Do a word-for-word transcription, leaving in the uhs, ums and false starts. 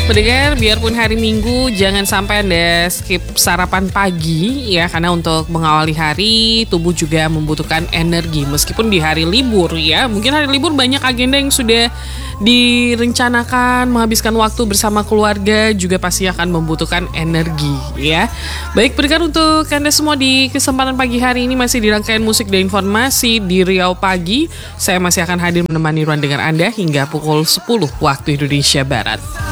Pendengar, biarpun hari Minggu, jangan sampai Anda skip sarapan pagi ya, karena untuk mengawali hari, tubuh juga membutuhkan energi. Meskipun di hari libur ya, mungkin hari libur banyak agenda yang sudah direncanakan, menghabiskan waktu bersama keluarga juga pasti akan membutuhkan energi ya. Baik pendengar, untuk Anda semua di kesempatan pagi hari ini masih di rangkaian musik dan informasi di Riau Pagi. Saya masih akan hadir menemani ruang dengar Anda hingga pukul sepuluh waktu Indonesia Barat.